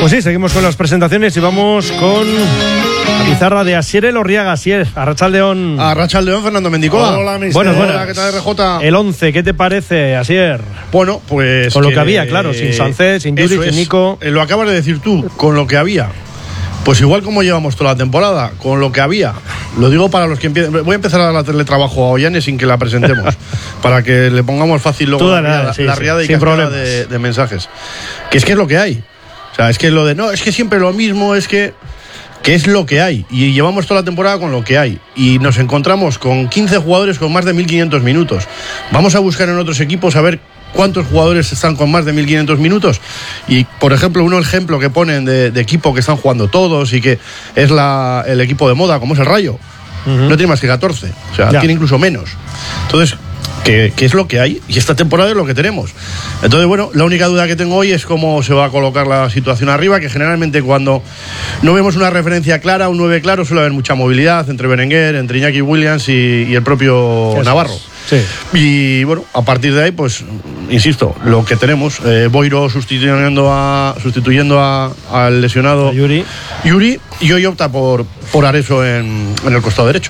Pues sí, seguimos con las presentaciones y vamos con la pizarra de Asier Elorriaga. Asier, Arratsaldeon. Arratsaldeon, Fernando Mendicoa. Hola, mister. Buenas. ¿Qué tal, RJ? El 11, ¿qué te parece, Asier? Bueno, pues... Con lo que había, claro, sin Sánchez, sin Yuri, sin Nico. Lo acabas de decir tú, con lo que había. Pues igual como llevamos toda la temporada, con lo que había. Lo digo para los que empiecen. Voy a empezar a darle trabajo a Ollane sin que la presentemos, para que le pongamos fácil luego la riada y cascada de mensajes. Que es lo que hay. O sea, es que lo de no, es que siempre lo mismo, es que es lo que hay. Y llevamos toda la temporada con lo que hay. Y nos encontramos con 15 jugadores con más de 1.500 minutos. Vamos a buscar en otros equipos a ver cuántos jugadores están con más de 1.500 minutos. Y, por ejemplo, un ejemplo que ponen de equipo que están jugando todos y que es el equipo de moda, como es el Rayo. No tiene más que 14. O sea, tiene incluso menos. Entonces, ¿qué es lo que hay? Y esta temporada es lo que tenemos. Entonces, bueno, la única duda que tengo hoy es cómo se va a colocar la situación arriba, que generalmente cuando no vemos una referencia clara, un 9 claro, suele haber mucha movilidad entre Berenguer, entre Iñaki Williams y el propio Navarro. Sí. Y bueno, a partir de ahí, pues, insisto, lo que tenemos, Boiro sustituyendo al lesionado Yuri, y hoy opta por Areso en el costado derecho.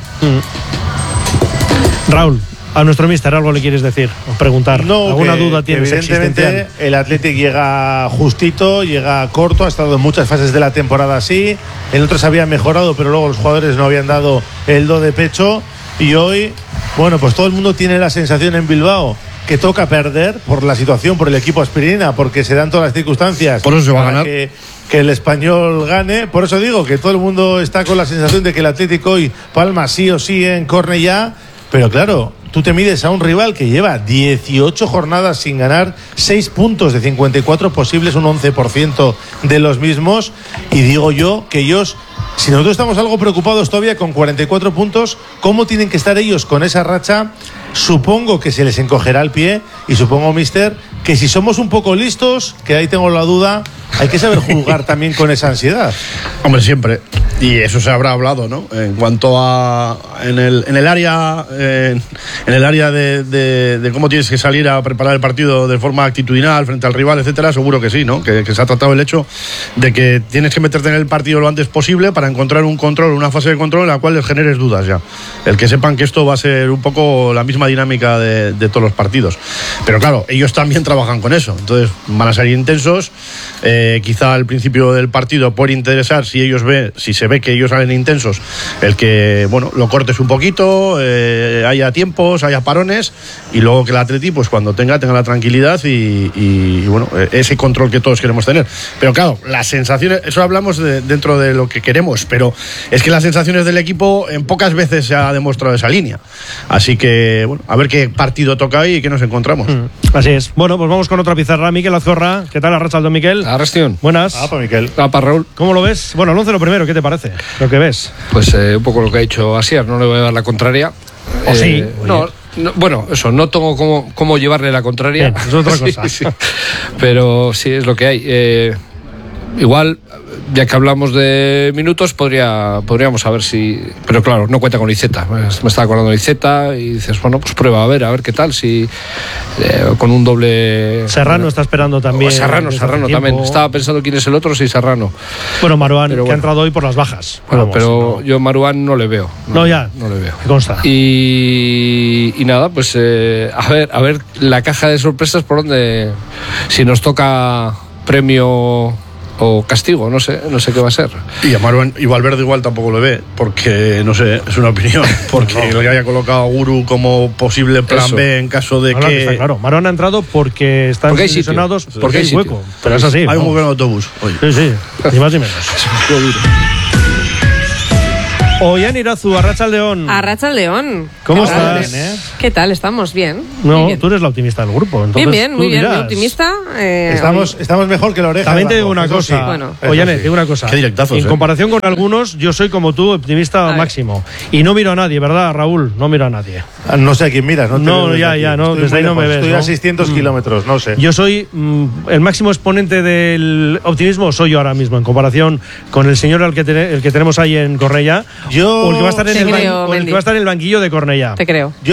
Raúl, a nuestro míster, ¿algo le quieres decir o preguntar? No, ¿alguna duda tienes? Evidentemente el Athletic llega justito, llega corto, ha estado en muchas fases de la temporada así, en otras había mejorado, pero luego los jugadores no habían dado el do de pecho, y hoy, bueno, pues todo el mundo tiene la sensación en Bilbao que toca perder por la situación, por el equipo aspirina, porque se dan todas las circunstancias. Por eso se va a ganar. Que el Español gane. Por eso digo que todo el mundo está con la sensación de que el Athletic hoy palma sí o sí en Cornellá. Pero claro, tú te mides a un rival que lleva 18 jornadas sin ganar, 6 puntos de 54 posibles, un 11% de los mismos. Y digo yo que ellos, si nosotros estamos algo preocupados todavía con 44 puntos, ¿cómo tienen que estar ellos con esa racha? Supongo que se les encogerá el pie y supongo, mister, que si somos un poco listos, que ahí tengo la duda, hay que saber jugar también con esa ansiedad. Hombre, siempre. Y eso se habrá hablado, ¿no? En cuanto a en el área de cómo tienes que salir a preparar el partido de forma actitudinal frente al rival, etcétera, seguro que sí, ¿no? Que se ha tratado el hecho de que tienes que meterte en el partido lo antes posible para encontrar un control, una fase de control en la cual les generes dudas ya. El que sepan que esto va a ser un poco la misma dinámica de todos los partidos. Pero claro, ellos también trabajan con eso. Entonces van a ser intensos. Quizá al principio del partido puede interesar si se ve que ellos salen intensos, el que, bueno, lo cortes un poquito, haya tiempos, haya parones, y luego que el Atleti, pues cuando tenga la tranquilidad y bueno, ese control que todos queremos tener. Pero claro, las sensaciones, eso hablamos dentro de lo que queremos, pero es que las sensaciones del equipo en pocas veces se ha demostrado esa línea. Así que, bueno, a ver qué partido toca hoy y qué nos encontramos. Así es. Bueno, pues vamos con otra pizarra. Miquel Azcorra, ¿qué tal? Arratsaldeon, Miquel. Arrastión. Buenas. Para Miquel. Para Raúl. ¿Cómo lo ves? Bueno, el 11 lo primero, ¿qué te parece? Lo que ves. Pues un poco lo que ha dicho Asier, no le voy a dar la contraria. ¿O sí? No, bueno, eso, no tengo cómo llevarle la contraria. Bien, es otra cosa. Sí. Pero sí, es lo que hay. Igual, ya que hablamos de minutos, podríamos saber si... Pero claro, no cuenta con Iceta. Me estaba acordando de Iceta y dices, bueno, pues prueba a ver qué tal, si con un doble... Serrano está esperando también. Serrano también. Estaba pensando quién es el otro, sí, Serrano. Bueno, Marouane, que ha entrado hoy por las bajas. Bueno, pero yo Marouane no le veo. No le veo. Me consta. Y nada, pues a ver la caja de sorpresas por donde... Si nos toca premio o castigo, no sé qué va a ser. Y a Marouane y Valverde igual tampoco lo ve, porque no sé, es una opinión, porque lo que haya colocado a Guru como posible plan B en caso de que... Está claro, Marouane ha entrado porque están lesionados, porque hay hueco, pero es así. Hay un hueco en el autobús hoy. Sí, ni más ni menos. Ollane Irazu, Arratsaldeon. Arratsaldeon. ¿Cómo estás? ¿Qué tal? ¿Estamos bien? No, tú eres la optimista del grupo. Entonces bien, muy bien. Muy optimista. Estamos mejor que la oreja. También te digo una cosa. Sí. Bueno. Ollane, te digo una cosa. Qué directazos, en comparación con algunos, yo soy como tú, optimista máximo. Y no miro a nadie, ¿verdad, Raúl? No miro a nadie. No sé a quién miras. No, desde ahí no me ves. Estoy a 600 kilómetros, no sé. Yo soy el máximo exponente del optimismo, soy yo ahora mismo, en comparación con el señor el que tenemos ahí en Cornellá. O el que va a estar en el que va a estar en el banquillo de Cornellá. Te creo. Yo soy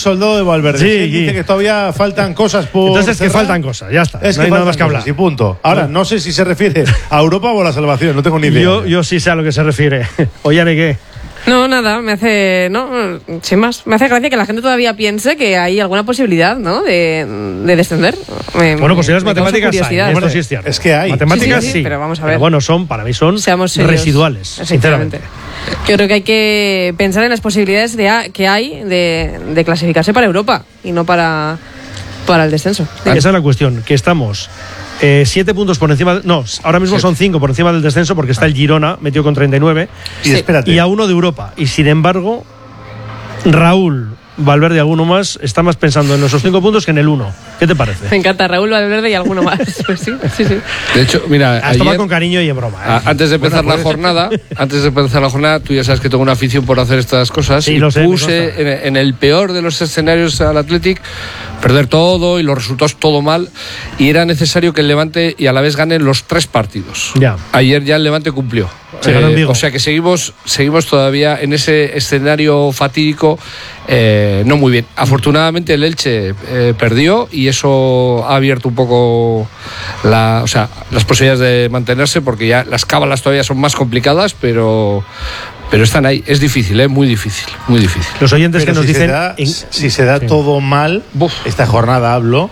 soldado de Valverde. Sí, Si él dice que todavía faltan cosas por Entonces es que cerrar, faltan cosas, ya está. Es no que hay nada faltan más que hablar. cosas y punto. Ahora, no sé si se refiere a Europa o a la salvación, no tengo ni idea. Yo sí sé a lo que se refiere. Ollane, ¿qué? No, nada, me hace. No, sin más. Me hace gracia que la gente todavía piense que hay alguna posibilidad, ¿no? De descender. Bueno, pues si las me causa matemáticas hay, curiosidad. esto sí es cierto. Es que hay. Matemáticas Sí, sí, pero vamos a ver. bueno, para mí son Seamos serios. residuales, sinceramente. Yo creo que hay que pensar en las posibilidades que hay de clasificarse para Europa y no para el descenso. Esa es la cuestión, que estamos 7 puntos por encima. No, ahora mismo son 5 por encima del descenso porque está el Girona, metido con 39. Y espérate. Y a 1 de Europa. Y sin embargo, Raúl, Valverde y alguno más está más pensando en esos 5 puntos que en el 1. ¿Qué te parece? Me encanta Raúl Valverde y alguno más. Pues sí. De hecho, mira, Has tomado ayer, con cariño y en broma. antes de empezar la jornada, tú ya sabes que tengo una afición por hacer estas cosas. Sí, y lo sé, me puse consta. en el peor de los escenarios al Athletic perder todo y los resultados todo mal, y era necesario que el Levante y a la vez ganen los 3 partidos. Ya. Ayer ya el Levante cumplió. Se ganó en Vigo. O sea que seguimos todavía en ese escenario fatídico, no muy bien. Afortunadamente el Elche perdió y eso ha abierto un poco las posibilidades de mantenerse, porque ya las cábalas todavía son más complicadas, pero están ahí. Es difícil, muy difícil, muy difícil. Los oyentes Pero que nos si dicen. si se da todo mal, esta jornada hablo,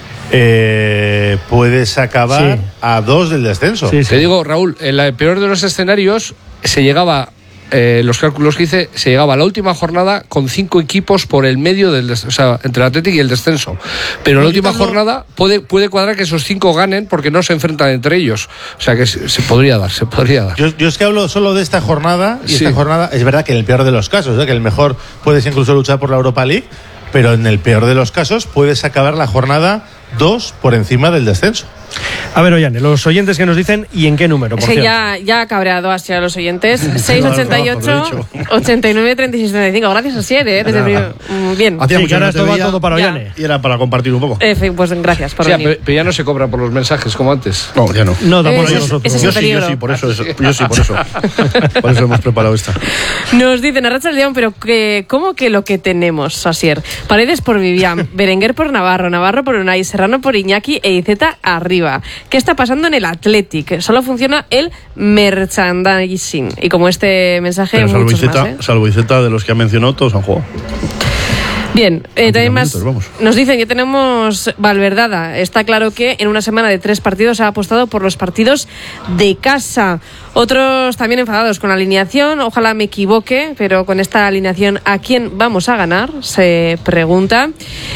puedes acabar Sí. a 2 del descenso. Sí, sí. Te digo, Raúl, en el peor de los escenarios se llegaba, los cálculos que hice, se llegaba a la última jornada con 5 equipos por el medio del descenso, o sea, entre el Athletic y el descenso. Pero en la última jornada puede cuadrar que esos 5 ganen porque no se enfrentan entre ellos. O sea que se podría dar. Yo es que hablo solo de esta jornada, y Sí. esta jornada es verdad que en el peor de los casos, que el mejor puedes incluso luchar por la Europa League, pero en el peor de los casos puedes acabar la jornada 2 por encima del descenso. A ver, Ollane, los oyentes que nos dicen y en qué número, por Es que cierto. ya ha cabreado así a los oyentes. Lo he 688 dicho. 89 36 75. Gracias a Sier, desde bien. Hacía Sí, mucho que ahora que no te esto va veía. todo para Ya. Ollane. Y era para compartir un poco. Pues gracias por O sea, venir. pero ya no se cobra por los mensajes como antes. No, ya no. No, tampoco Ese es- nosotros. ese es Yo el sí, peligro. por eso. Por eso hemos preparado esta. Nos dicen Arracha León, pero ¿cómo que lo que tenemos, Sasier? Paredes por Vivian, Berenguer por Navarro por Unai, Serrano por Iñaki e Iceta arriba. ¿Qué está pasando en el Athletic? Solo funciona el merchandising. Y como este mensaje, Pero muchos más, salvo Iceta, de los que ha mencionado, todos han jugado. Bien, también más minutos, vamos. nos dicen que tenemos Valverdada. Está claro que en una semana de 3 partidos ha apostado por los partidos de casa. Otros también enfadados con la alineación. Ojalá me equivoque, pero con esta alineación, ¿a quién vamos a ganar? Se pregunta.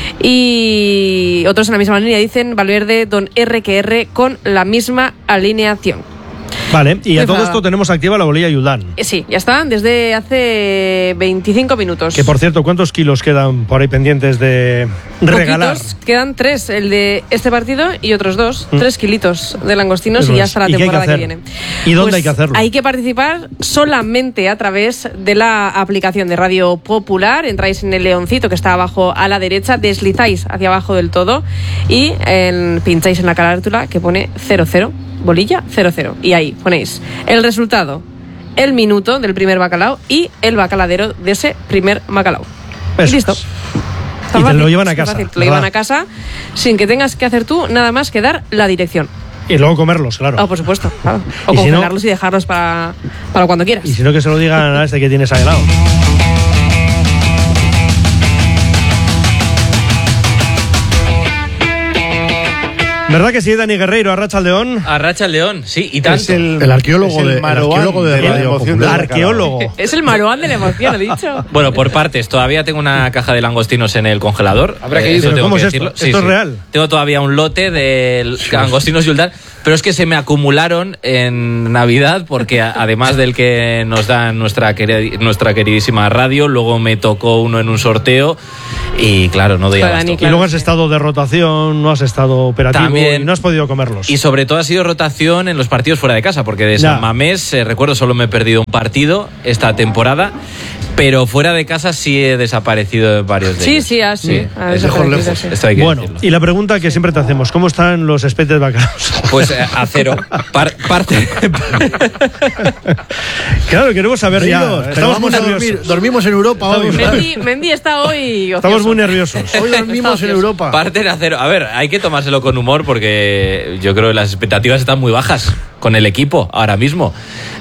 Y otros en la misma línea dicen Valverde, Don R con la misma alineación. Vale, y a Muy todo enfadado. esto tenemos activa la bolilla Yuldán. Sí, ya está, desde hace 25 minutos. Que por cierto, ¿cuántos kilos quedan por ahí pendientes de regalar? Poquitos, quedan 3, el de este partido y otros 2, 3 kilitos de langostinos Eso y ya es. está la ¿Y qué hay que temporada que hacer? viene. ¿Y dónde Pues hay que hacerlo? Hay que participar solamente a través de la aplicación de Radio Popular. Entráis en el leoncito que está abajo a la derecha, deslizáis hacia abajo del todo y pincháis en la carátula que pone 00, bolilla 00. Y ahí ponéis el resultado, el minuto del primer bacalao y el bacaladero de ese primer bacalao. Eso Y listo. es. Tan Y te fácil, lo llevan a tan casa, fácil. Te lo llevan ¿verdad? a casa sin que tengas que hacer tú nada más que dar la dirección. Y luego comerlos, claro. Ah, por supuesto, claro. O Y si no- congelarlos y dejarlos para cuando quieras. Y si no, que se lo digan a este que tienes ahí al lado. ¿Verdad que sí, Dani Guerreiro, Arratsaldeón? Arracha el León, sí, y tanto. Es el arqueólogo es el de Maroán arqueólogo de la Radio emoción Popular. del bacalao. Arqueólogo. Es el maruán de la emoción, he dicho. Bueno, por partes, todavía tengo una caja de langostinos en el congelador. Habrá que ir. Eso Pero tengo ¿cómo que es esto? decirlo. ¿Esto es real? Tengo todavía un lote de langostinos Yuldán, pero es que se me acumularon en Navidad porque además del que nos da nuestra queridísima radio, luego me tocó uno en un sorteo y claro, no doy Para abasto. Dani, Y claro, luego has sí. estado de rotación, no has estado operativo También. y no has podido comerlos. Y sobre todo ha sido rotación en los partidos fuera de casa, porque de Ya. San Mamés, recuerdo, solo me he perdido un partido esta temporada, pero fuera de casa sí he desaparecido en varios de Sí, ellos. sí, así. Es lejos, desaparecido, lejos. sí. Esto hay que Bueno, decirlo. y la pregunta que siempre te hacemos, ¿cómo están los espetes bacalaos? Pues a 0. Parte. Claro, queremos saber ya. Pero Estamos muy vamos a dormir. nerviosos. Dormimos en Europa hoy. Mendy está hoy ocioso. Estamos muy nerviosos. Hoy dormimos en Europa. Parten a 0. A ver, hay que tomárselo con humor porque yo creo que las expectativas están muy bajas con el equipo ahora mismo.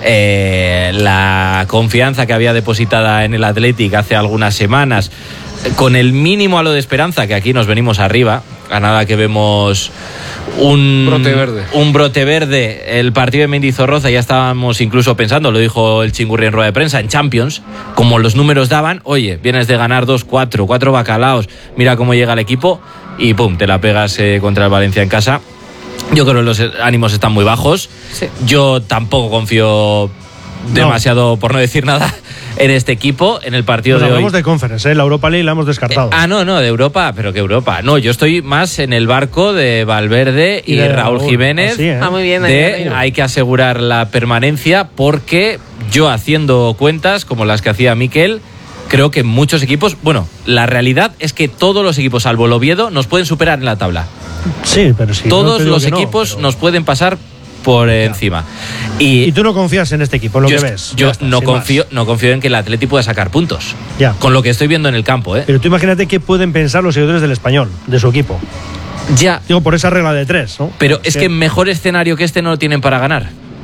La confianza que había depositada en el Athletic hace algunas semanas, con el mínimo halo de esperanza, que aquí nos venimos arriba, a nada que vemos un brote verde. El partido de Mendizorroza ya estábamos incluso pensando, lo dijo el Chingurri en rueda de prensa, en Champions, como los números daban, oye, vienes de ganar 2-4, 4 bacalaos, mira cómo llega el equipo y pum, te la pegas contra el Valencia en casa. Yo creo que los ánimos están muy bajos. Sí. Yo tampoco confío demasiado, por no decir nada, en este equipo, en el partido Nos de hoy. hablamos de Conference, la Europa League la hemos descartado. No, de Europa, pero que Europa. No, yo estoy más en el barco de Valverde y de Raúl Jiménez. Así, ¿eh? Muy bien. Hay que asegurar la permanencia, porque yo, haciendo cuentas como las que hacía Miquel, creo que muchos equipos, bueno, la realidad es que todos los equipos, salvo el Oviedo, nos pueden superar en la tabla. Sí, pero sí. Todos los equipos nos pueden pasar por encima. Y tú no confías en este equipo, lo que ves. Yo Ya está, no sin confío en que el Atleti pueda sacar puntos. Ya. Con lo que estoy viendo en el campo, ¿eh? Pero tú imagínate qué pueden pensar los seguidores del Español, de su equipo. Ya. Digo, por esa regla de 3, ¿no? Pero es que mejor escenario que este no lo tienen para ganar.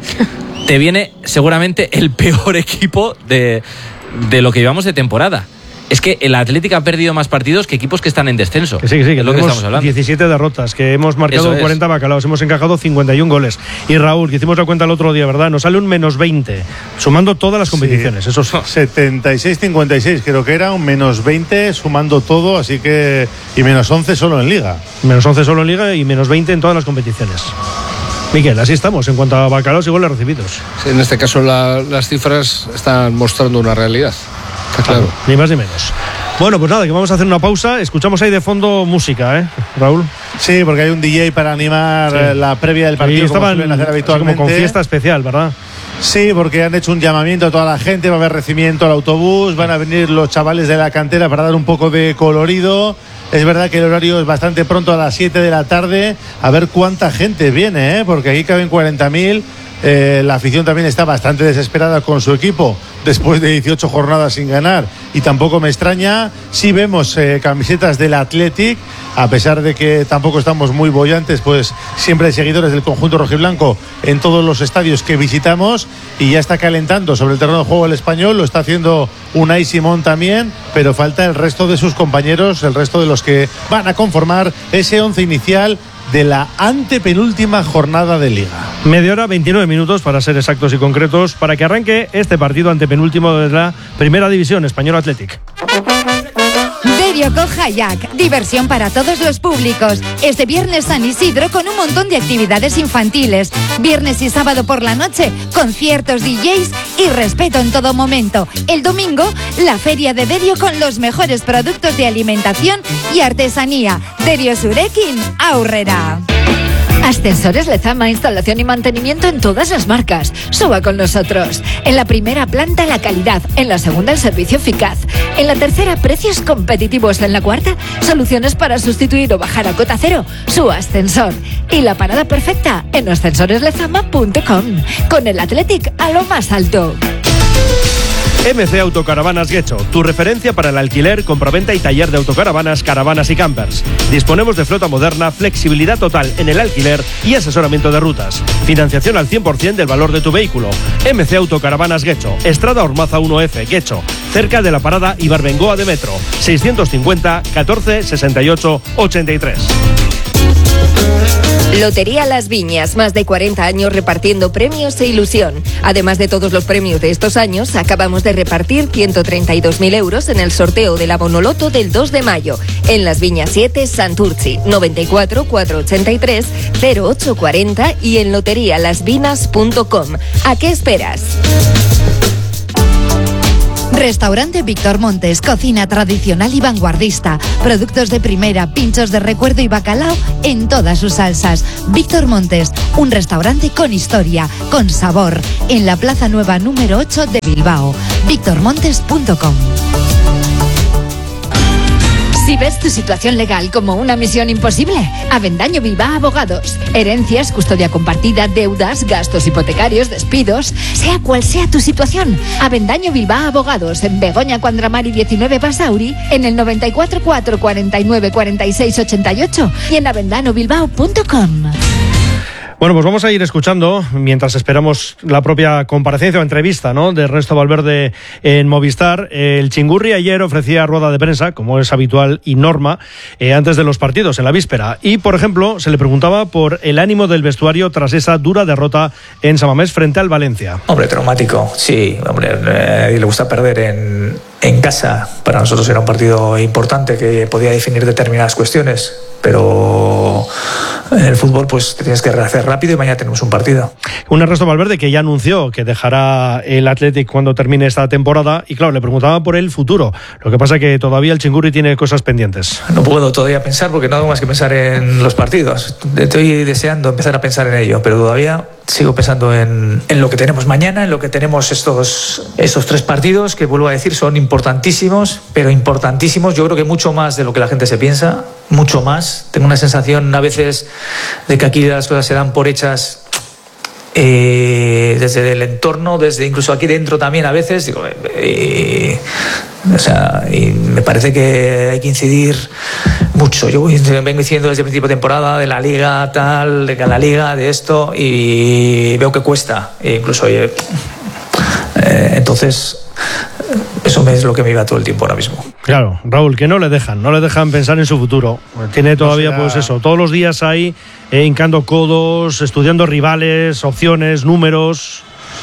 Te viene seguramente el peor equipo de lo que llevamos de temporada. Es que el Atlético ha perdido más partidos que equipos que están en descenso. Que sí, que es lo que tenemos estamos hablando. 17 derrotas, que hemos marcado Eso es. 40 bacalaos, hemos encajado 51 goles. Y Raúl, que hicimos la cuenta el otro día, ¿verdad? Nos sale un menos 20, sumando todas las competiciones. Eso sí. 76-56 creo que era, un menos 20 sumando todo, así que... Y menos 11 solo en Liga. Menos 11 solo en Liga y menos 20 en todas las competiciones. Miquel, así estamos en cuanto a bacalaos y goles recibidos. Sí, en este caso las cifras están mostrando una realidad. Está claro. Ni más ni menos. Bueno, pues nada, que vamos a hacer una pausa. Escuchamos ahí de fondo música, ¿eh, Raúl? Sí, porque hay un DJ para animar la previa del partido, Ahí estaban como suelen hacer así habitualmente. como con fiesta especial, ¿verdad? Sí, porque han hecho un llamamiento a toda la gente, va a haber recibimiento al autobús, van a venir los chavales de la cantera para dar un poco de colorido. Es verdad que el horario es bastante pronto, a las 7 de la tarde, a ver cuánta gente viene, porque aquí caben 40.000. La afición también está bastante desesperada con su equipo después de 18 jornadas sin ganar, y tampoco me extraña. Sí vemos camisetas del Athletic, a pesar de que tampoco estamos muy bollantes, pues siempre hay seguidores del conjunto rojiblanco en todos los estadios que visitamos, y ya está calentando sobre el terreno de juego el Español, lo está haciendo Unai Simón también, pero falta el resto de sus compañeros, el resto de los que van a conformar ese 11 inicial de la antepenúltima jornada de Liga. Media hora, 29 minutos para ser exactos y concretos, para que arranque este partido antepenúltimo de la Primera División, Español Athletic. Derio con Hayak, diversión para todos los públicos. Este viernes San Isidro con un montón de actividades infantiles. Viernes y sábado por la noche, conciertos, DJs y respeto en todo momento. El domingo, la feria de Derio con los mejores productos de alimentación y artesanía. Derio Surekin, Aurrera. Ascensores Lezama, instalación y mantenimiento en todas las marcas. Suba con nosotros. En la primera planta la calidad, en la segunda el servicio eficaz, en la tercera precios competitivos, en la cuarta soluciones para sustituir o bajar a cota cero su ascensor. Y la parada perfecta en ascensoreslezama.com. Con el Athletic a lo más alto. MC Autocaravanas Guecho, tu referencia para el alquiler, compraventa y taller de autocaravanas, caravanas y campers. Disponemos de flota moderna, flexibilidad total en el alquiler y asesoramiento de rutas. Financiación al 100% del valor de tu vehículo. MC Autocaravanas Guecho, Estrada Ormaza 1F, Guecho, cerca de la parada Ibarbengoa de Metro. 650 14 68 83. Lotería Las Viñas, más de 40 años repartiendo premios e ilusión. Además de todos los premios de estos años, acabamos de repartir 132.000 euros en el sorteo de la Bonoloto del 2 de mayo. En Las Viñas 7, Santurci, 94 483 0840 y en loterialasvinas.com. ¿A qué esperas? Restaurante Víctor Montes, cocina tradicional y vanguardista, productos de primera, pinchos de recuerdo y bacalao en todas sus salsas. Víctor Montes, un restaurante con historia, con sabor, en la Plaza Nueva número 8 de Bilbao. VictorMontes.com. Si ves tu situación legal como una misión imposible, Avendaño Bilbao Abogados. Herencias, custodia compartida, deudas, gastos hipotecarios, despidos, sea cual sea tu situación. Avendaño Bilbao Abogados, en Begoña Cuandramari 19 Basauri, en el 94 4 49 46 88 y en avendanobilbao.com. Bueno, pues vamos a ir escuchando, mientras esperamos la propia comparecencia o entrevista, ¿no?, de Ernesto Valverde en Movistar. El Chingurri ayer ofrecía rueda de prensa, como es habitual y norma, antes de los partidos, en la víspera. Y, por ejemplo, se le preguntaba por el ánimo del vestuario tras esa dura derrota en San Mamés frente al Valencia. Hombre, traumático, sí. Hombre, le gusta perder en casa. Para nosotros era un partido importante que podía definir determinadas cuestiones, pero en el fútbol pues te tienes que rehacer rápido y mañana tenemos un partido. Un Ernesto Valverde que ya anunció que dejará el Athletic cuando termine esta temporada y claro, le preguntaba por el futuro. Lo que pasa es que todavía el Chingurri tiene cosas pendientes. No puedo todavía pensar porque no hago más que pensar en los partidos. Estoy deseando empezar a pensar en ello, pero todavía sigo pensando en lo que tenemos mañana, en lo que tenemos estos 3 partidos que, vuelvo a decir, son importantísimos, pero importantísimos, yo creo que mucho más de lo que la gente se piensa, mucho más. Tengo una sensación a veces de que aquí las cosas se dan por hechas desde el entorno, desde incluso aquí dentro también a veces, digo, y me parece que hay que incidir mucho. Yo vengo diciendo desde el principio de temporada de la liga tal, de cada liga, de esto, y veo que cuesta, incluso entonces eso es lo que me iba todo el tiempo ahora mismo. Claro, Raúl, que no le dejan pensar en su futuro. Tiene todavía pues eso, todos los días ahí hincando codos, estudiando rivales, opciones, números.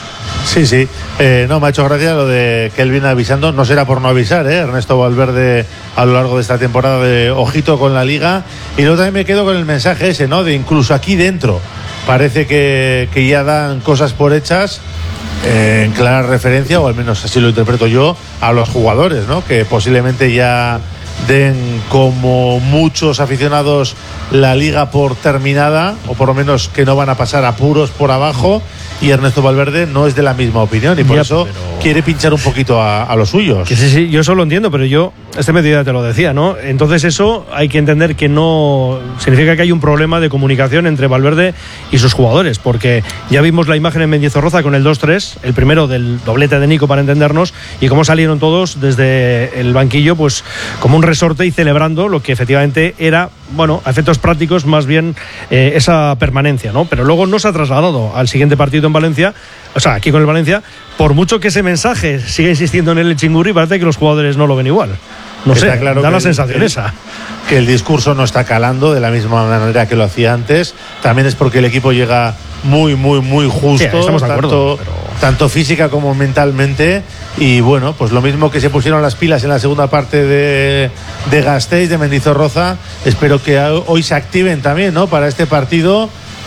Sí. No, me ha hecho gracia lo de que él viene avisando. No será por no avisar, Ernesto Valverde, a lo largo de esta temporada, de ojito con la Liga. Y luego también me quedo con el mensaje ese, ¿no?, de incluso aquí dentro parece que ya dan cosas por hechas, en clara referencia, o al menos así lo interpreto yo, a los jugadores, ¿no?, que posiblemente ya den, como muchos aficionados, la Liga por terminada, o por lo menos que no van a pasar apuros por abajo. Y Ernesto Valverde no es de la misma opinión y por eso quiere pinchar un poquito a los suyos. Que sí, yo eso lo entiendo, pero yo este mediodía te lo decía, ¿no? Entonces eso hay que entender que no significa que hay un problema de comunicación entre Valverde y sus jugadores, porque ya vimos la imagen en Mendizorroza con el 2-3, el primero del doblete de Nico, para entendernos, y cómo salieron todos desde el banquillo pues como un resorte y celebrando lo que efectivamente era, bueno, a efectos prácticos más bien esa permanencia, ¿no? Pero luego no se ha trasladado al siguiente partido en Valencia, o sea, aquí con el Valencia, por mucho que ese mensaje siga insistiendo en el Chingurri, parece que los jugadores no lo ven igual. No sé, claro, da la sensación esa. Que el discurso no está calando de la misma manera que lo hacía antes. También es porque el equipo llega muy justo, sí, estamos de acuerdo, tanto física como mentalmente. Y bueno, pues lo mismo que se pusieron las pilas en la segunda parte de Gasteiz, de Mendizorroza, espero que hoy se activen también, ¿no?, para este partido.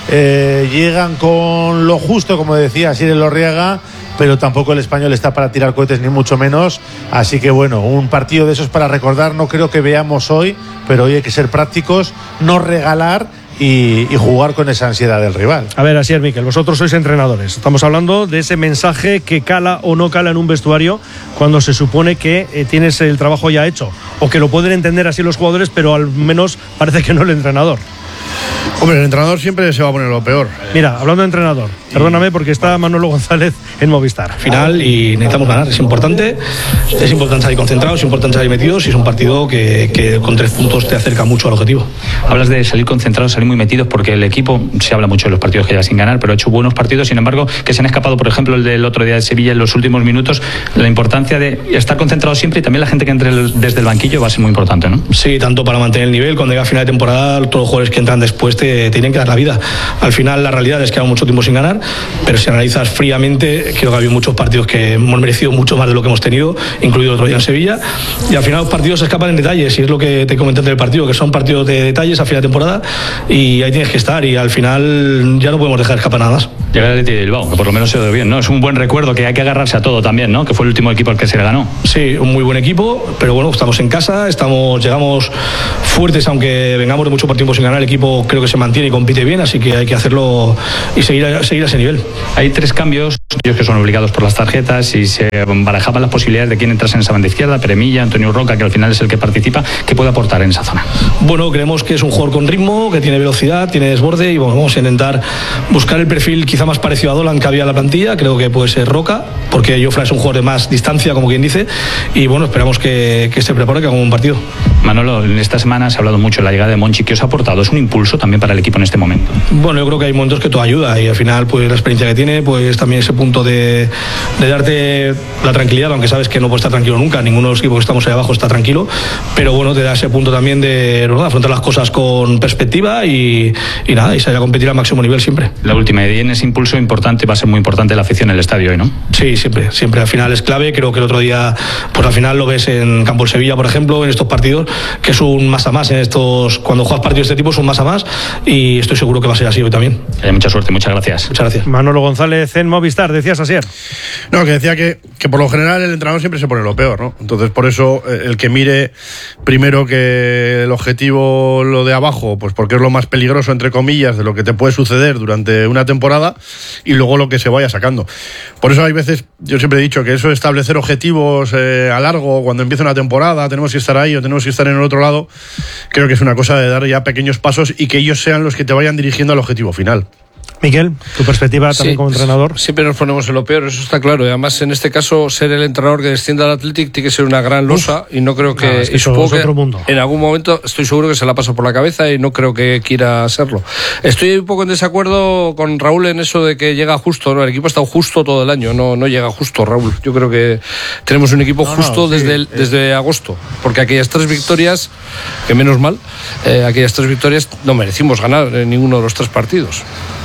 Llegan con lo justo, como decía Asier Elorriaga, pero tampoco el Español está para tirar cohetes, ni mucho menos. Así que bueno, un partido de esos para recordar no creo que veamos hoy, pero hoy hay que ser prácticos, no regalar y jugar con esa ansiedad del rival. A ver, Asier, Miquel, vosotros sois entrenadores. Estamos hablando de ese mensaje que cala o no cala en un vestuario cuando se supone que tienes el trabajo ya hecho, o que lo pueden entender así los jugadores, pero al menos parece que no el entrenador. Hombre, el entrenador siempre se va a poner lo peor. Mira, hablando de entrenador, perdóname porque está Manolo González en Movistar. Final y necesitamos ganar, es importante salir concentrados, es importante salir metidos y es un partido que con 3 puntos te acerca mucho al objetivo. Hablas de salir concentrados, salir muy metidos, porque el equipo, se habla mucho de los partidos que lleva sin ganar, pero ha hecho buenos partidos, sin embargo, que se han escapado, por ejemplo, el del otro día de Sevilla en los últimos minutos. La importancia de estar concentrado siempre y también la gente que entre desde el banquillo va a ser muy importante, ¿no? Sí, tanto para mantener el nivel, cuando llega a final de temporada, todos los jugadores que entran después te tienen que dar la vida. Al final la realidad es que llevamos mucho tiempo sin ganar, pero si analizas fríamente, creo que ha habido muchos partidos que hemos merecido mucho más de lo que hemos tenido, incluido el otro día en Sevilla, y al final los partidos se escapan en detalles, y es lo que te comenté del partido, que son partidos de detalles a final de temporada, y ahí tienes que estar, y al final ya no podemos dejar escapar nada más. Llegar al Athletic de Bilbao, que por lo menos se ve bien, ¿no? Es un buen recuerdo, que hay que agarrarse a todo también, ¿no? Que fue el último equipo al que se le ganó. Sí, un muy buen equipo, pero bueno, estamos en casa, llegamos fuertes, aunque vengamos de mucho tiempo sin ganar. El equipo creo que se se mantiene y compite bien, así que hay que hacerlo y seguir a ese nivel. Hay 3 cambios que son obligados por las tarjetas y se barajaban las posibilidades de quién entrase en esa banda izquierda, Peremilla, Antonio Roca, que al final es el que participa, ¿qué puede aportar en esa zona? Bueno, creemos que es un jugador con ritmo, que tiene velocidad, tiene desborde y bueno, vamos a intentar buscar el perfil quizá más parecido a Dolan que había en la plantilla. Creo que puede ser Roca, porque Jofre es un jugador de más distancia, como quien dice, y bueno, esperamos que se prepare, que haga un buen partido. Manolo, en esta semana se ha hablado mucho de la llegada de Monchi. ¿Qué os ha aportado? ¿Es un impulso también para el equipo en este momento? Bueno, yo creo que hay momentos que todo ayuda y al final pues la experiencia que tiene, pues también ese punto de darte la tranquilidad, aunque sabes que no puedes estar tranquilo nunca, ninguno de los equipos que estamos ahí abajo está tranquilo, pero bueno, te da ese punto también de afrontar las cosas con perspectiva y nada, y salir a competir al máximo nivel siempre. La última, y en ese impulso importante va a ser muy importante la afición en el estadio hoy, ¿no? Sí, siempre al final es clave. Creo que el otro día, pues al final lo ves en Campo del Sevilla, por ejemplo, en estos partidos, que es un más a más en estos, cuando juegas partidos de este tipo es un más a más, y estoy seguro que va a ser así hoy también. Mucha suerte, muchas gracias. Muchas gracias. Manolo González en Movistar, decías Asier. No, que decía que por lo general el entrenador siempre se pone lo peor, ¿no? Entonces por eso el que mire primero que el objetivo, lo de abajo, pues porque es lo más peligroso, entre comillas, de lo que te puede suceder durante una temporada, y luego lo que se vaya sacando. Por eso hay veces, yo siempre he dicho que eso de establecer objetivos a largo, cuando empieza una temporada, tenemos que estar ahí o tenemos que estar en el otro lado, creo que es una cosa de dar ya pequeños pasos y que ellos sean los que te vayan dirigiendo al objetivo final. Miquel, tu perspectiva también como entrenador. Siempre nos ponemos en lo peor, eso está claro. Y además, en este caso, ser el entrenador que descienda al Athletic tiene que ser una gran losa. Y no creo que. Es que y supongo que otro mundo. En algún momento estoy seguro que se la pasa por la cabeza y no creo que quiera serlo. Estoy un poco en desacuerdo con Raúl en eso de que llega justo, ¿no? El equipo ha estado justo todo el año, no llega justo, Raúl. Yo creo que tenemos un equipo justo desde agosto. Porque aquellas 3 victorias, que menos mal, aquellas 3 victorias no merecimos ganar en ninguno de los 3 partidos.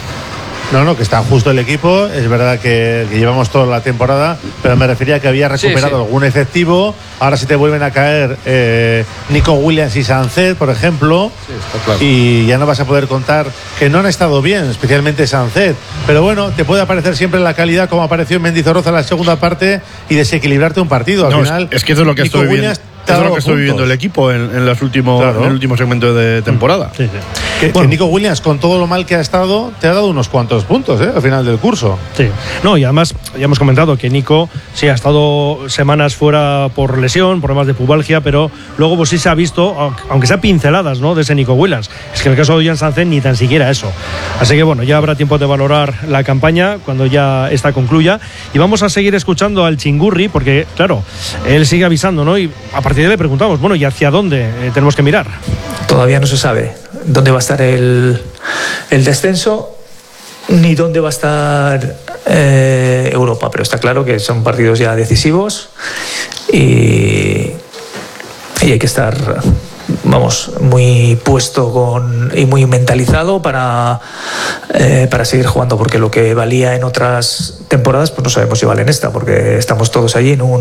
No, que está justo el equipo. Es verdad que llevamos toda la temporada, pero me refería a que había recuperado algún efectivo. Ahora sí te vuelven a caer Nico Williams y Sancet, por ejemplo. Sí, está claro. Y ya no vas a poder contar que no han estado bien, especialmente Sancet. Pero bueno, te puede aparecer siempre la calidad como apareció en Mendizorroza en la segunda parte y desequilibrarte un partido. Al final, es que eso es lo que estoy viendo. Es lo que estoy viviendo el equipo en el último segmento de temporada. Sí. Que Nico Williams, con todo lo mal que ha estado, te ha dado unos cuantos puntos al final del curso. Sí. No, y además ya hemos comentado que Nico sí ha estado semanas fuera por lesión, problemas de pubalgia, pero luego pues sí se ha visto, aunque sea pinceladas, ¿no?, de ese Nico Williams. Es que en el caso de Jan Sánchez ni tan siquiera eso. Así que bueno, ya habrá tiempo de valorar la campaña cuando ya esta concluya. Y vamos a seguir escuchando al Chingurri, porque claro, él sigue avisando, ¿no? Y a partir de ahí le preguntamos, bueno, ¿y hacia dónde tenemos que mirar? Todavía no se sabe dónde va a estar el descenso ni dónde va a estar Europa, pero está claro que son partidos ya decisivos y hay que estar, vamos, muy puesto y muy mentalizado para seguir jugando, porque lo que valía en otras temporadas pues no sabemos si vale en esta, porque estamos todos allí en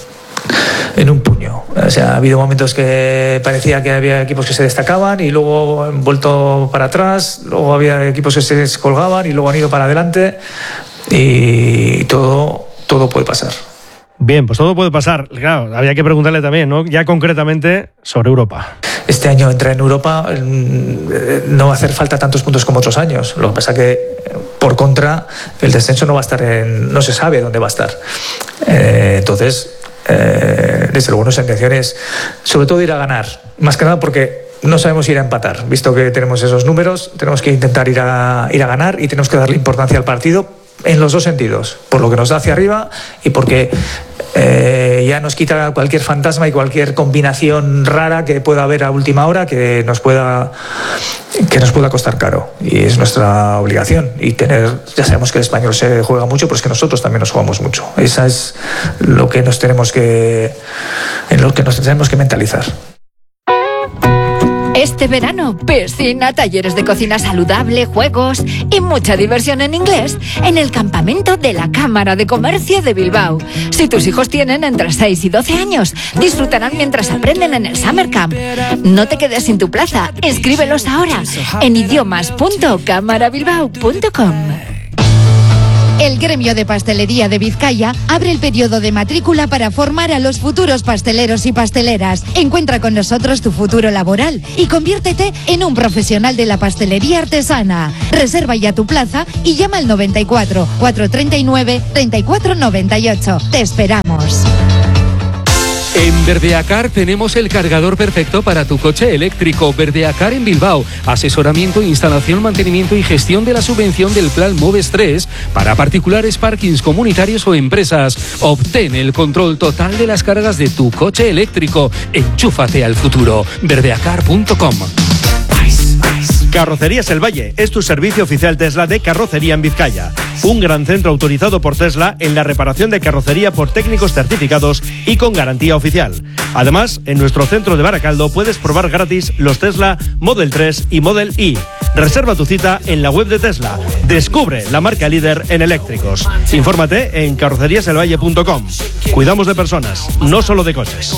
un puño. O sea, ha habido momentos que parecía que había equipos que se destacaban y luego han vuelto para atrás, luego había equipos que se descolgaban y luego han ido para adelante, y todo puede pasar. Bien, pues todo puede pasar. Claro, había que preguntarle también, ¿no?, ya concretamente sobre Europa. Este año entrar en Europa no va a hacer falta tantos puntos como otros años. Lo que pasa que, por contra, el descenso no va a estar no se sabe dónde va a estar. Entonces, desde luego nuestra intención es sobre todo ir a ganar, más que nada porque no sabemos ir a empatar. Visto que tenemos esos números, tenemos que intentar ir a ganar y tenemos que darle importancia al partido en los dos sentidos, por lo que nos da hacia arriba y porque ya nos quita cualquier fantasma y cualquier combinación rara que pueda haber a última hora que nos pueda costar caro, y es nuestra obligación. Y ya sabemos que el Español se juega mucho, pero es que nosotros también nos jugamos mucho. Esa es en lo que nos tenemos que mentalizar. Este verano, piscina, talleres de cocina saludable, juegos y mucha diversión en inglés en el campamento de la Cámara de Comercio de Bilbao. Si tus hijos tienen entre 6 y 12 años, disfrutarán mientras aprenden en el Summer Camp. No te quedes sin tu plaza, inscríbelos ahora en idiomas.camarabilbao.com. El Gremio de Pastelería de Vizcaya abre el periodo de matrícula para formar a los futuros pasteleros y pasteleras. Encuentra con nosotros tu futuro laboral y conviértete en un profesional de la pastelería artesana. Reserva ya tu plaza y llama al 94 439 3498. Te esperamos. En Verdeacar tenemos el cargador perfecto para tu coche eléctrico. Verdeacar en Bilbao. Asesoramiento, instalación, mantenimiento y gestión de la subvención del Plan Moves 3 para particulares, parkings comunitarios o empresas. Obtén el control total de las cargas de tu coche eléctrico. Enchúfate al futuro. Verdeacar.com. Carrocerías El Valle es tu servicio oficial Tesla de carrocería en Vizcaya. Un gran centro autorizado por Tesla en la reparación de carrocería por técnicos certificados y con garantía oficial. Además, en nuestro centro de Baracaldo puedes probar gratis los Tesla Model 3 y Model Y. Reserva tu cita en la web de Tesla. Descubre la marca líder en eléctricos. Infórmate en carroceriaselvalle.com. Cuidamos de personas, no solo de coches.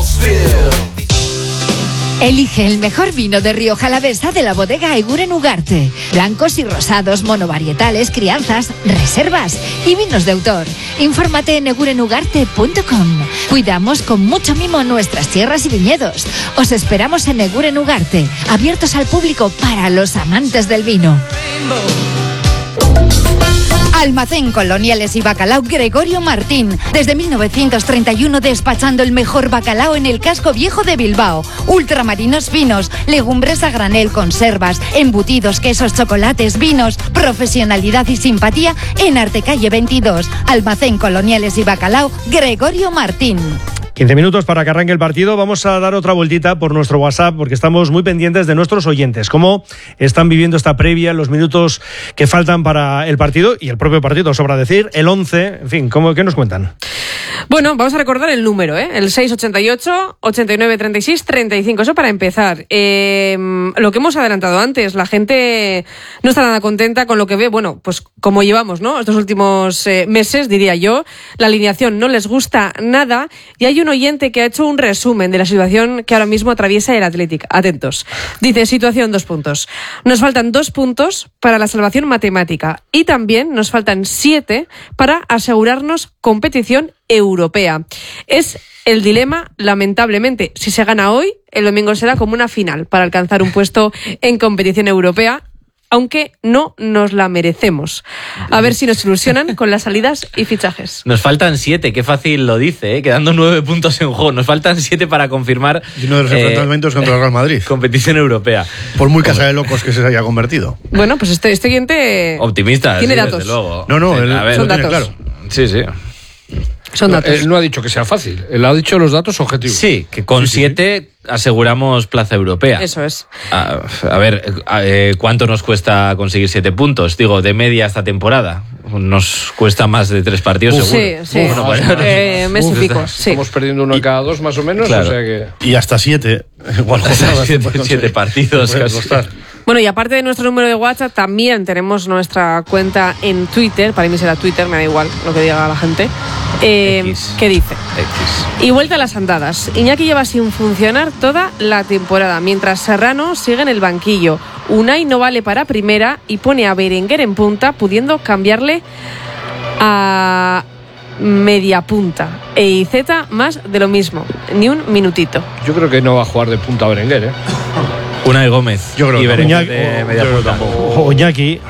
Elige el mejor vino de Rioja Alavesa de la bodega Eguren Ugarte. Blancos y rosados, monovarietales, crianzas, reservas y vinos de autor. Infórmate en egurenugarte.com. Cuidamos con mucho mimo nuestras tierras y viñedos. Os esperamos en Eguren Ugarte, abiertos al público para los amantes del vino. Almacén Coloniales y Bacalao Gregorio Martín. Desde 1931 despachando el mejor bacalao en el casco viejo de Bilbao. Ultramarinos finos, legumbres a granel, conservas, embutidos, quesos, chocolates, vinos. Profesionalidad y simpatía en Artecalle 22. Almacén Coloniales y Bacalao Gregorio Martín. 15 minutos para que arranque el partido. Vamos a dar otra vueltita por nuestro WhatsApp porque estamos muy pendientes de nuestros oyentes. ¿Cómo están viviendo esta previa, los minutos que faltan para el partido y el propio partido, sobra decir, el 11? En fin, ¿qué nos cuentan? Bueno, vamos a recordar el número, el 688 89 36 35. Eso para empezar. Lo que hemos adelantado antes, la gente no está nada contenta con lo que ve, bueno, pues como llevamos, ¿no? Estos últimos meses, diría yo, la alineación no les gusta nada y hay un oyente que ha hecho un resumen de la situación que ahora mismo atraviesa el Athletic. Atentos. Dice, situación 2 puntos. Nos faltan 2 puntos para la salvación matemática y también nos faltan 7 para asegurarnos competición europea. Es el dilema, lamentablemente. Si se gana hoy, el domingo será como una final para alcanzar un puesto en competición europea, aunque no nos la merecemos. A ver si nos ilusionan con las salidas y fichajes. Nos faltan 7, qué fácil lo dice, quedando 9 puntos en juego. Nos faltan 7 para confirmar... Y uno de los enfrentamientos contra el Real Madrid. Competición europea. Por muy casa de locos que se haya convertido. Bueno, pues este oyente... Optimista. Tiene sí, datos. Desde luego. No, son datos. Claro. Sí. Son datos. Él no ha dicho que sea fácil, él ha dicho los datos objetivos. Sí, que con 7 aseguramos plaza europea. Eso es. A ver, ¿cuánto nos cuesta conseguir 7 puntos? Digo, de media esta temporada. Nos cuesta más de 3 partidos, seguro. Sí. Bueno, mes y pico. Sí. Estamos perdiendo uno en cada 2 más o menos, claro. O sea que... Y hasta 7. Igual hasta 7 partidos casi. Bueno, y aparte de nuestro número de WhatsApp, también tenemos nuestra cuenta en Twitter. Para mí será Twitter, me da igual lo que diga la gente. ¿Qué dice? Y vuelta a las andadas. Iñaki lleva sin funcionar toda la temporada, mientras Serrano sigue en el banquillo. Unai no vale para primera y pone a Berenguer en punta, pudiendo cambiarle a media punta. E Iceta más de lo mismo, ni un minutito. Yo creo que no va a jugar de punta Berenguer, Unai Gómez. Yo creo y que Berenguer de media punta. O Iñaki.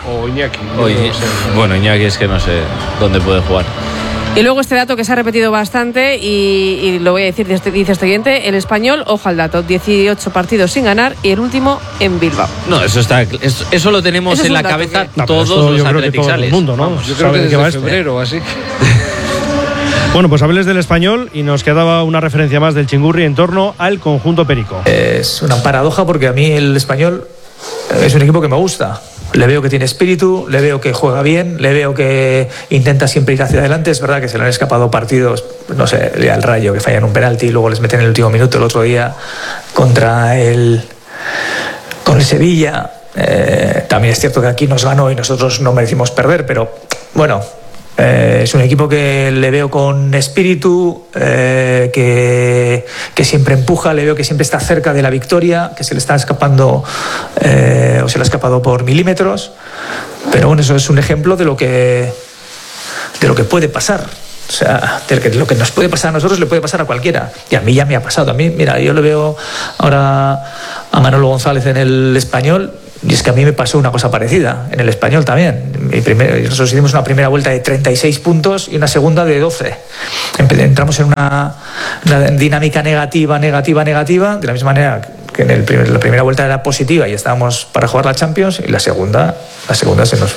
Bueno, Iñaki es que no sé dónde puede jugar. Y luego este dato que se ha repetido bastante y lo voy a decir, dice este oyente, el Español, ojo al dato, 18 partidos sin ganar y el último en Bilbao. No, eso lo tenemos en la cabeza todos los atleticales. El mundo, ¿no? Yo creo que desde febrero o así. Bueno, pues hables del Español y nos quedaba una referencia más del Chingurri en torno al conjunto perico. Es una paradoja porque a mí el Español es un equipo que me gusta. Le veo que tiene espíritu, le veo que juega bien, le veo que intenta siempre ir hacia adelante. Es verdad que se le han escapado partidos, no sé, el Rayo, que fallan un penalti y luego les meten en el último minuto el otro día con el Sevilla. También es cierto que aquí nos ganó y nosotros no merecimos perder, pero bueno... es un equipo que le veo con espíritu, que siempre empuja, le veo que siempre está cerca de la victoria, que se le está escapando o se le ha escapado por milímetros. Pero bueno, eso es un ejemplo de lo que lo que puede pasar. O sea, lo que nos puede pasar a nosotros le puede pasar a cualquiera. Y a mí ya me ha pasado. A mí, mira, yo le veo ahora a Manolo González en el Español, y es que a mí me pasó una cosa parecida en el Español también. Nosotros hicimos una primera vuelta de 36 puntos y una segunda de 12. Entramos en una dinámica negativa, de la misma manera que la primera vuelta era positiva y estábamos para jugar la Champions, y la segunda se nos...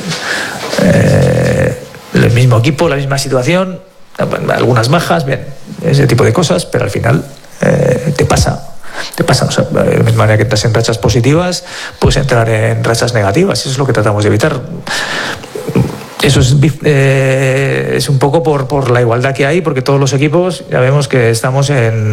el mismo equipo, la misma situación, algunas bajas, bien, ese tipo de cosas, pero al final te pasa. O sea, de la misma manera que entras en rachas positivas, puedes entrar en rachas negativas. Eso es lo que tratamos de evitar. Eso es un poco por la igualdad que hay, porque todos los equipos ya vemos que estamos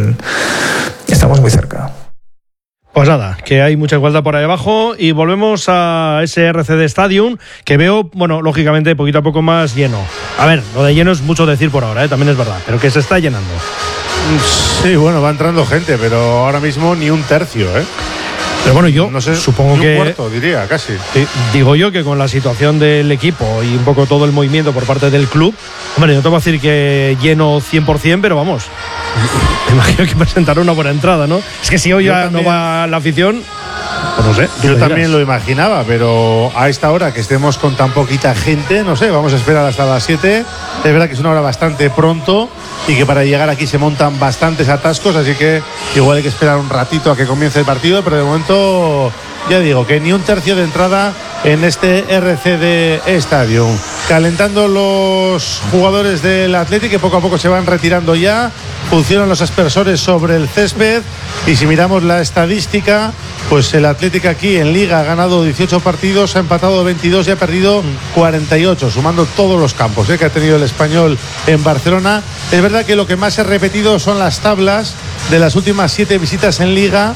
muy cerca. Pues nada, que hay mucha igualdad por ahí abajo, y volvemos a ese RCD Stadium que veo, bueno, lógicamente poquito a poco más lleno. A ver, lo de lleno es mucho decir por ahora, también es verdad, pero que se está llenando. Sí, bueno, va entrando gente, pero ahora mismo ni un tercio, ¿eh? Pero bueno, yo no sé, supongo ni que... un cuarto, diría, casi. Digo yo que con la situación del equipo y un poco todo el movimiento por parte del club, hombre, no te voy a decir que lleno 100%, pero vamos, me imagino que presentará una buena entrada, ¿no? Es que si hoy ya no va la afición, pues no sé. Yo también lo imaginaba, pero a esta hora que estemos con tan poquita gente, no sé, vamos a esperar hasta las 7. Es verdad que es una hora bastante pronto y que para llegar aquí se montan bastantes atascos, así que igual hay que esperar un ratito a que comience el partido, pero de momento ya digo que ni un tercio de entrada en este RCD Stadium. Calentando los jugadores del Athletic, que poco a poco se van retirando ya. Funcionan los aspersores sobre el césped, y si miramos la estadística, pues el Athletic aquí en Liga ha ganado 18 partidos, ha empatado 22 y ha perdido 48, sumando todos los campos que ha tenido el Español en Barcelona. Es verdad que lo que más se ha repetido son las tablas de las últimas 7 visitas en Liga.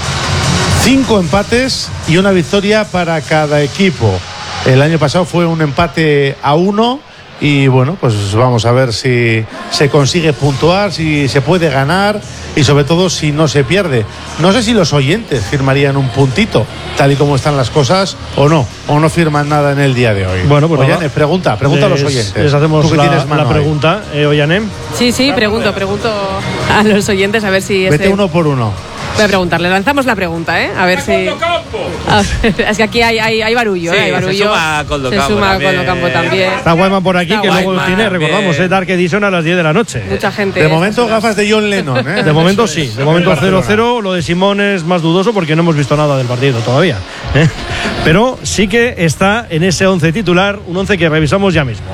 5 empates y una victoria para cada equipo. El año pasado fue un empate a 1. Y bueno, pues vamos a ver si se consigue puntuar, si se puede ganar y sobre todo si no se pierde. No sé si los oyentes firmarían un puntito, tal y como están las cosas, o no firman nada en el día de hoy. Bueno, pues Ollane, pregunta a los oyentes. Les hacemos la pregunta, Ollane. Sí, pregunto a los oyentes a ver si... Vete uno por uno. Voy a preguntarle, lanzamos la pregunta, a ver si... Es que aquí hay barullo, sí, hay barullo. Se suma Coldo Campo también. Está Guayman por aquí, Está que luego Guayman, tiene, recordamos, Dark Edition a las 10 de la noche. Mucha gente. De momento gafas de John Lennon, De momento sí, de momento 0-0. Lo de Simón es más dudoso porque no hemos visto nada del partido todavía, Pero sí que está en ese 11 titular, un 11 que revisamos ya mismo.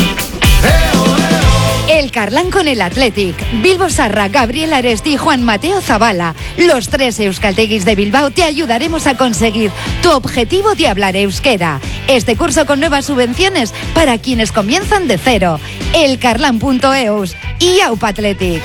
El Carlán con el Athletic, Bilbo Sarra, Gabriel Aresti y Juan Mateo Zabala. Los 3 euskalteguis de Bilbao te ayudaremos a conseguir tu objetivo de hablar euskera. Este curso con nuevas subvenciones para quienes comienzan de cero. Elcarlán.eus y Aupa Athletic.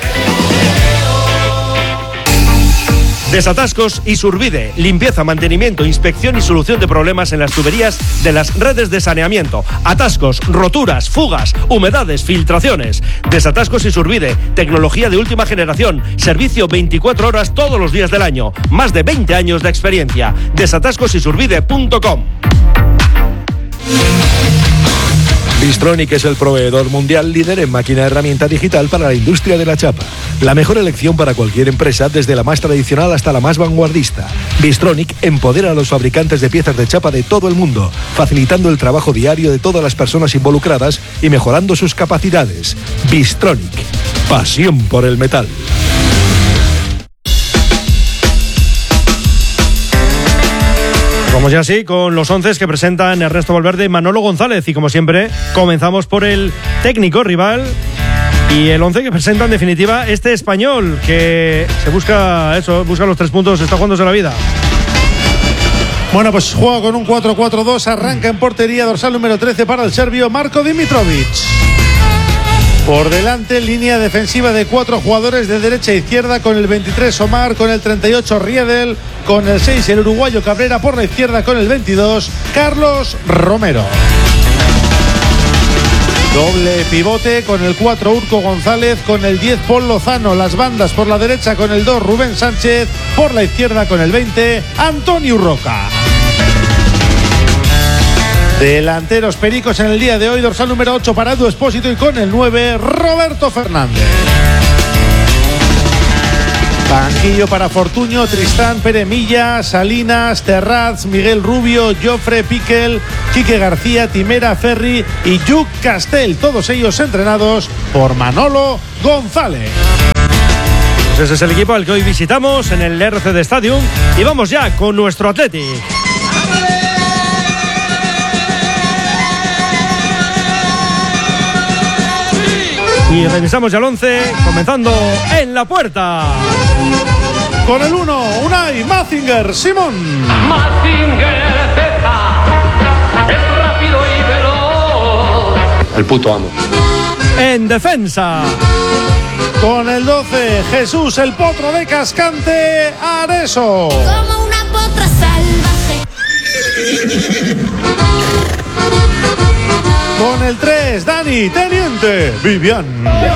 Desatascos y Surbide, limpieza, mantenimiento, inspección y solución de problemas en las tuberías de las redes de saneamiento. Atascos, roturas, fugas, humedades, filtraciones. Desatascos y Surbide, tecnología de última generación, servicio 24 horas todos los días del año. Más de 20 años de experiencia. Desatascosysurbide.com. Bystronic es el proveedor mundial líder en máquina herramienta digital para la industria de la chapa. La mejor elección para cualquier empresa, desde la más tradicional hasta la más vanguardista. Bystronic empodera a los fabricantes de piezas de chapa de todo el mundo, facilitando el trabajo diario de todas las personas involucradas y mejorando sus capacidades. Bystronic, pasión por el metal. Vamos ya así con los 11 que presentan Ernesto Valverde y Manolo González. Y como siempre, comenzamos por el técnico rival y el 11 que presenta en definitiva este Español, que se busca los 3 puntos, está jugándose la vida. Bueno, pues juega con un 4-4-2, arranca en portería, dorsal número 13 para el serbio Marko Dimitrovic. Por delante, línea defensiva de 4 jugadores de derecha e izquierda, con el 23 Omar, con el 38 Riedel, con el 6 el uruguayo Cabrera, por la izquierda con el 22 Carlos Romero. Doble pivote con el 4 Urco González, con el 10 Paul Lozano, las bandas por la derecha con el 2 Rubén Sánchez, por la izquierda con el 20 Antonio Roca. Delanteros pericos en el día de hoy, dorsal número 8 para Edu Espósito y con el 9 Roberto Fernández. Banquillo para Fortuño, Tristán, Peremilla, Salinas, Terraz, Miguel Rubio, Jofre, Piquel, Quique García, Timera, Ferri y Lluc Castell, todos ellos entrenados por Manolo González. Pues ese es el equipo al que hoy visitamos en el RCD Stadium y vamos ya con nuestro Athletic. Y revisamos ya el 11, comenzando en la puerta. Con el 1, Unai Mazinger, Simón. Mazinger es rápido y veloz. El puto amo. En defensa. Con el 12, Jesús el Potro de Cascante, Areso. Como una potra salvaje. Con el 3, Dani, Teniente, Vivian.